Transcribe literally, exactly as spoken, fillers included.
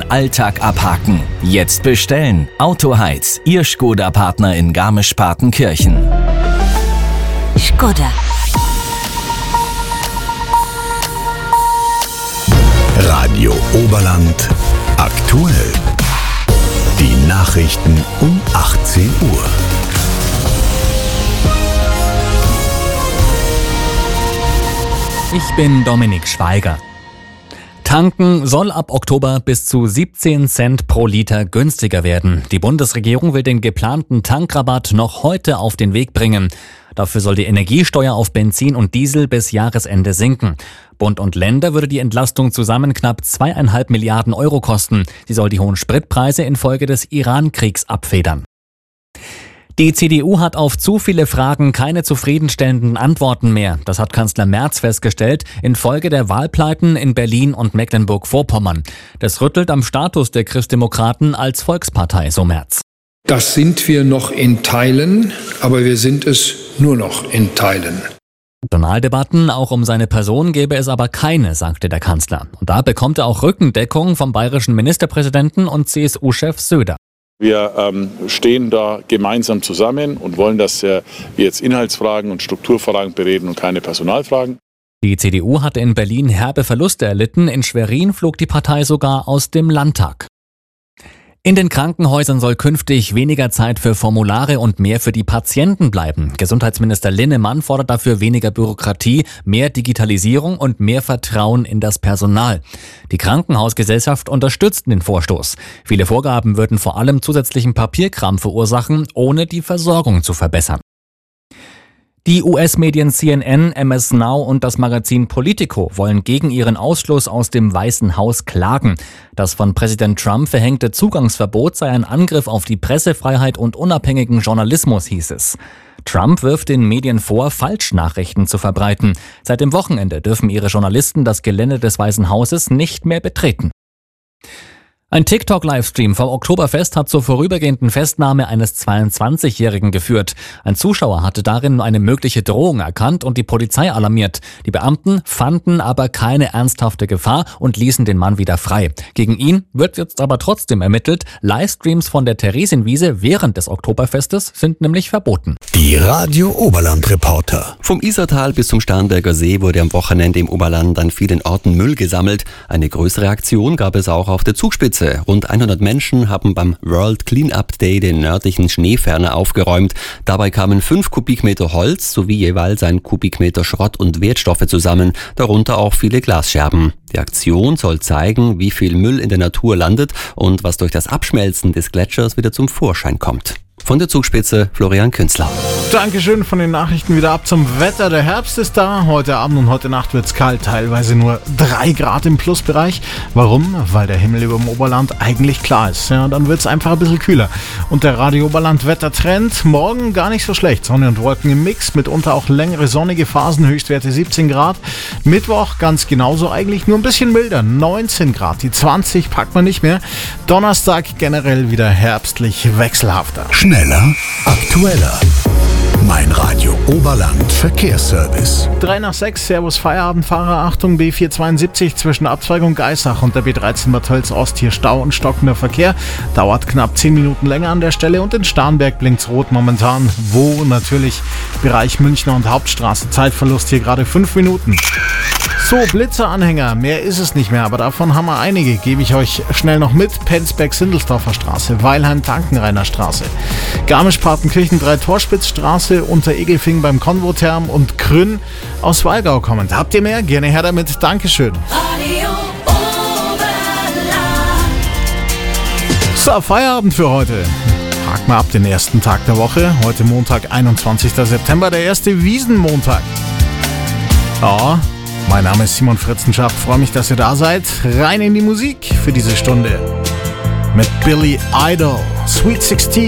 Alltag abhaken. Jetzt bestellen. Autoheiz, Ihr Skoda-Partner in Garmisch-Partenkirchen. Skoda. Radio Oberland aktuell. Die Nachrichten um achtzehn Uhr. Ich bin Dominik Schweiger. Tanken soll ab Oktober bis zu siebzehn Cent pro Liter günstiger werden. Die Bundesregierung will den geplanten Tankrabatt noch heute auf den Weg bringen. Dafür soll die Energiesteuer auf Benzin und Diesel bis Jahresende sinken. Bund und Länder würde die Entlastung zusammen knapp zweieinhalb Milliarden Euro kosten. Sie soll die hohen Spritpreise infolge des Iran-Kriegs abfedern. Die C D U hat auf zu viele Fragen keine zufriedenstellenden Antworten mehr. Das hat Kanzler Merz festgestellt, infolge der Wahlpleiten in Berlin und Mecklenburg-Vorpommern. Das rüttelt am Status der Christdemokraten als Volkspartei, so Merz. Das sind wir noch in Teilen, aber wir sind es nur noch in Teilen. Personaldebatten auch um seine Person gäbe es aber keine, sagte der Kanzler. Und da bekommt er auch Rückendeckung vom bayerischen Ministerpräsidenten und C S U-Chef Söder. Wir ähm, stehen da gemeinsam zusammen und wollen, dass äh, wir jetzt Inhaltsfragen und Strukturfragen bereden und keine Personalfragen. Die C D U hatte in Berlin herbe Verluste erlitten. In Schwerin flog die Partei sogar aus dem Landtag. In den Krankenhäusern soll künftig weniger Zeit für Formulare und mehr für die Patienten bleiben. Gesundheitsminister Linnemann fordert dafür weniger Bürokratie, mehr Digitalisierung und mehr Vertrauen in das Personal. Die Krankenhausgesellschaft unterstützt den Vorstoß. Viele Vorgaben würden vor allem zusätzlichen Papierkram verursachen, ohne die Versorgung zu verbessern. Die U S-Medien C N N, M S Now und das Magazin Politico wollen gegen ihren Ausschluss aus dem Weißen Haus klagen. Das von Präsident Trump verhängte Zugangsverbot sei ein Angriff auf die Pressefreiheit und unabhängigen Journalismus, hieß es. Trump wirft den Medien vor, Falschnachrichten zu verbreiten. Seit dem Wochenende dürfen ihre Journalisten das Gelände des Weißen Hauses nicht mehr betreten. Ein TikTok-Livestream vom Oktoberfest hat zur vorübergehenden Festnahme eines zweiundzwanzigjährigen geführt. Ein Zuschauer hatte darin eine mögliche Drohung erkannt und die Polizei alarmiert. Die Beamten fanden aber keine ernsthafte Gefahr und ließen den Mann wieder frei. Gegen ihn wird jetzt aber trotzdem ermittelt. Livestreams von der Theresienwiese während des Oktoberfestes sind nämlich verboten. Die Radio Oberland Reporter. Vom Isartal bis zum Starnberger See wurde am Wochenende im Oberland an vielen Orten Müll gesammelt. Eine größere Aktion gab es auch auf der Zugspitze. Rund hundert Menschen haben beim World Cleanup Day den nördlichen Schneeferner aufgeräumt. Dabei kamen fünf Kubikmeter Holz sowie jeweils ein Kubikmeter Schrott und Wertstoffe zusammen, darunter auch viele Glasscherben. Die Aktion soll zeigen, wie viel Müll in der Natur landet und was durch das Abschmelzen des Gletschers wieder zum Vorschein kommt. Von der Zugspitze Florian Künzler. Dankeschön, von den Nachrichten wieder ab zum Wetter. Der Herbst ist da. Heute Abend und heute Nacht wird's kalt, teilweise nur drei Grad im Plusbereich. Warum? Weil der Himmel über dem Oberland eigentlich klar ist. Ja, dann wird's einfach ein bisschen kühler. Und der Radio Oberland Wettertrend, morgen gar nicht so schlecht. Sonne und Wolken im Mix, mitunter auch längere sonnige Phasen, Höchstwerte siebzehn Grad. Mittwoch ganz genauso, eigentlich nur ein bisschen milder, neunzehn Grad. Die zwanzig packt man nicht mehr. Donnerstag generell wieder herbstlich wechselhafter. Schneller, aktueller. Mein Radio Oberland Verkehrsservice. drei nach sechs, Servus Feierabendfahrer, Achtung, B vierhundertzweiundsiebzig zwischen Abzweigung Geisach und der B dreizehn Bad Tölz Ost, hier Stau und stockender Verkehr. Dauert knapp zehn Minuten länger an der Stelle und in Starnberg blinkt's rot momentan. Wo? Natürlich Bereich Münchner und Hauptstraße. Zeitverlust hier gerade fünf Minuten. So, Blitzeranhänger, mehr ist es nicht mehr, aber davon haben wir einige, gebe ich euch schnell noch mit. Penzberg-Sindelsdorfer Straße, Weilheim-Tankenrainer Straße, Garmisch-Partenkirchen drei Torspitzstraße, unter Egelfing beim Konvotherm und Grün aus Walgau kommend. Habt ihr mehr? Gerne her damit. Dankeschön. Radio Oberland. So, Feierabend für heute. Haken wir ab den ersten Tag der Woche. Heute Montag, einundzwanzigster September, der erste Wiesenmontag. Ja, mein Name ist Simon Fritzenschaft. Freue mich, dass ihr da seid. Rein in die Musik für diese Stunde. Mit Billy Idol, Sweet sechzehn.